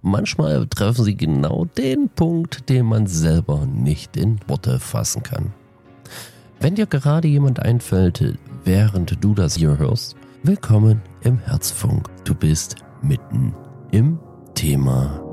manchmal treffen sie genau den Punkt, den man selber nicht in Worte fassen kann. Wenn dir gerade jemand einfällt, während du das hier hörst, willkommen im Herzfunk. Du bist mitten im Thema.